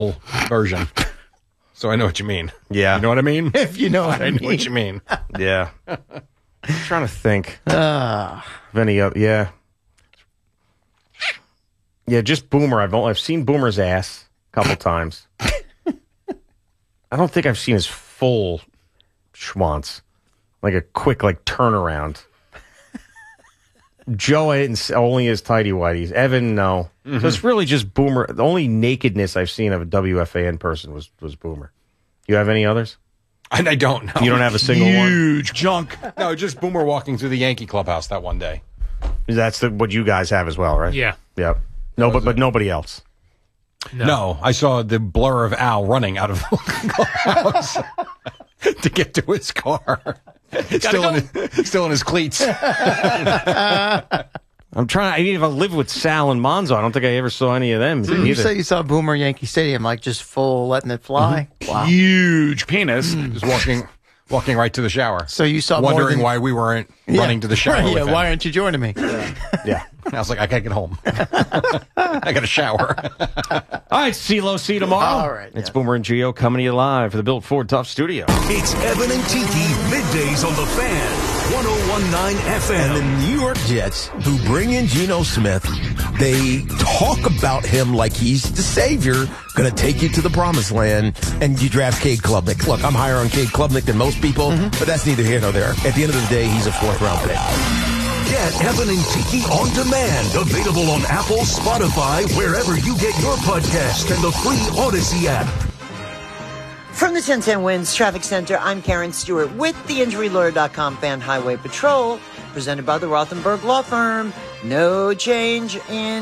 version. So I know what you mean. Yeah. You know what I mean? If you know what I I know mean. what you mean. Yeah. I'm trying to think of any other. Yeah. Yeah, just Boomer. I've seen Boomer's ass a couple times. I don't think I've seen his full schwanz. Like a quick turnaround. Joe only his tighty whities. Evan, no. Mm-hmm. So it's really just Boomer. The only nakedness I've seen of a WFAN person was Boomer. You have any others? And I don't know. You don't have a single one? Huge junk. No, just Boomer walking through the Yankee clubhouse that one day. That's what you guys have as well, right? Yeah. Yep. No, but nobody else. No, I saw the blur of Al running out of the clubhouse to get to his car. Still in his cleats. I'm trying. I mean, if I live with Sal and Monzo, I don't think I ever saw any of them. Didn't you say you saw Boomer Yankee Stadium, just full letting it fly? Mm-hmm. Wow. Huge penis. Just walking right to the shower. So you saw wondering why we weren't running to the shower. Right, with him. why aren't you joining me? Yeah. I was like, I can't get home. I got to shower. All right, CeeLo, see you tomorrow. All right. It's Boomer and Gio coming to you live for the Built Ford Tough Studio. It's Evan and Tiki, middays on the Fan, 101.9 FM. And the New York Jets, who bring in Geno Smith, they talk about him like he's the savior, going to take you to the promised land, and you draft Cade Klubnik. Look, I'm higher on Cade Klubnik than most people, but that's neither here nor there. At the end of the day, he's a fourth-round pick. Get Evan and Tiki on demand. Available on Apple, Spotify, wherever you get your podcast, and the free Odyssey app. From the 1010 Winds Traffic Center, I'm Karen Stewart with the InjuryLawyer.com Fan Highway Patrol, presented by the Rothenberg Law Firm. No change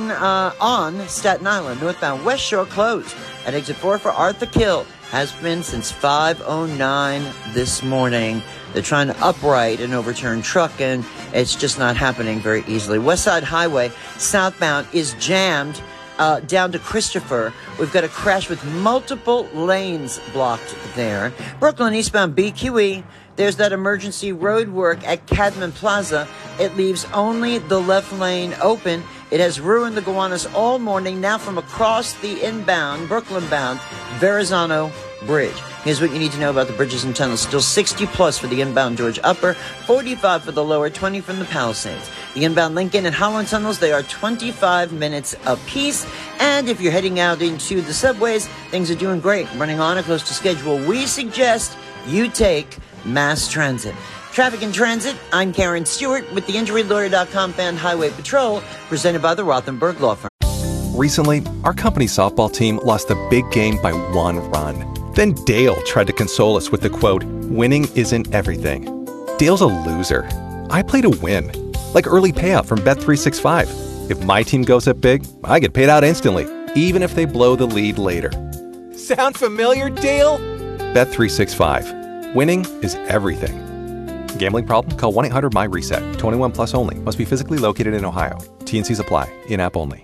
on Staten Island. Northbound West Shore closed at exit 4 for Arthur Kill. Has been since 5:09 this morning. They're trying to upright an overturned truck, and it's just not happening very easily. West Side Highway southbound is jammed down to Christopher. We've got a crash with multiple lanes blocked there. Brooklyn eastbound BQE. There's that emergency road work at Cadman Plaza. It leaves only the left lane open. It has ruined the Gowanus all morning. Now from across the inbound, Brooklyn-bound, Verrazano Bridge. Here's what you need to know about the bridges and tunnels. Still 60 plus for the inbound George Upper, 45 for the lower, 20 from the Palisades. The inbound Lincoln and Holland tunnels, they are 25 minutes apiece. And if you're heading out into the subways, things are doing great. Running on or close to schedule. We suggest you take mass transit. Traffic and Transit, I'm Karen Stewart with the InjuryLawyer.com Fan Highway Patrol, presented by the Rothenberg Law Firm. Recently, our company's softball team lost a big game by 1 run. Then Dale tried to console us with the quote, "Winning isn't everything." Dale's a loser. I play to win. Like early payout from Bet365. If my team goes up big, I get paid out instantly, even if they blow the lead later. Sound familiar, Dale? Bet365. Winning is everything. Gambling problem? Call 1-800-MY-RESET. 21 plus only. Must be physically located in Ohio. T&Cs apply. In-app only.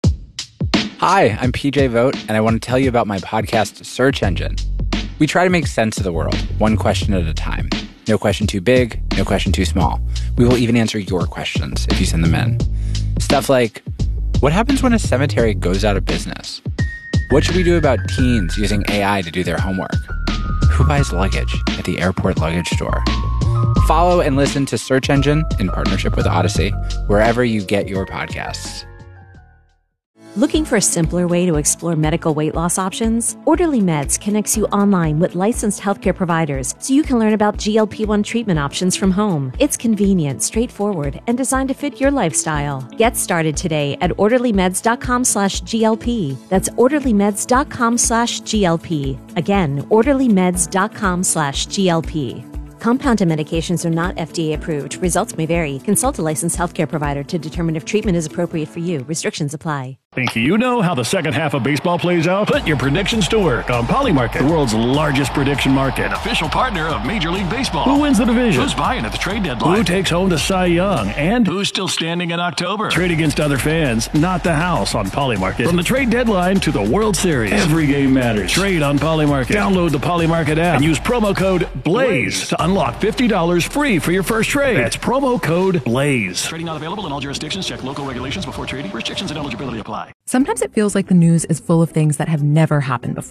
Hi, I'm PJ Vogt, and I want to tell you about my podcast, Search Engine. We try to make sense of the world, one question at a time. No question too big, no question too small. We will even answer your questions if you send them in. Stuff like, what happens when a cemetery goes out of business? What should we do about teens using AI to do their homework? Who buys luggage at the airport luggage store? Follow and listen to Search Engine in partnership with Odyssey, wherever you get your podcasts. Looking for a simpler way to explore medical weight loss options? Orderly Meds connects you online with licensed healthcare providers so you can learn about GLP-1 treatment options from home. It's convenient, straightforward, and designed to fit your lifestyle. Get started today at orderlymeds.com/GLP. That's orderlymeds.com/GLP. Again, orderlymeds.com/GLP. Compounded medications are not FDA approved. Results may vary. Consult a licensed healthcare provider to determine if treatment is appropriate for you. Restrictions apply. Think you know how the second half of baseball plays out? Put your predictions to work on Polymarket, the world's largest prediction market. Official partner of Major League Baseball. Who wins the division? Who's buying at the trade deadline? Who takes home the Cy Young? And who's still standing in October? Trade against other fans, not the house on Polymarket. From the trade deadline to the World Series, every game matters. Trade on Polymarket. Download the Polymarket app and use promo code BLAZE to unlock $50 free for your first trade. That's promo code BLAZE. Trading not available in all jurisdictions. Check local regulations before trading. Restrictions and eligibility apply. apply. Sometimes it feels like the news is full of things that have never happened before.